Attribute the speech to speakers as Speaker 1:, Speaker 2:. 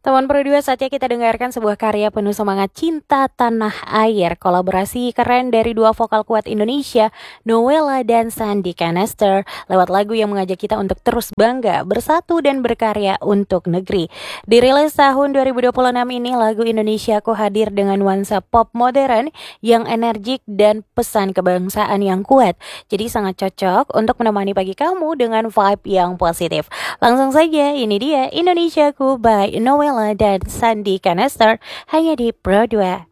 Speaker 1: Teman Pro2, saatnya kita dengarkan sebuah karya penuh semangat cinta tanah air. Kolaborasi keren dari dua vokal kuat Indonesia, Nowela dan Sandi Canister, lewat lagu yang mengajak kita untuk terus bangga, bersatu dan berkarya untuk negeri. Dirilis tahun 2026 ini, lagu Indonesiaku hadir dengan nuansa pop modern yang energik dan pesan kebangsaan yang kuat. Jadi sangat cocok untuk menemani pagi kamu dengan vibe yang positif. Langsung saja, ini dia Indonesiaku by Nowela dan Sandi Canister hanya di Pro2.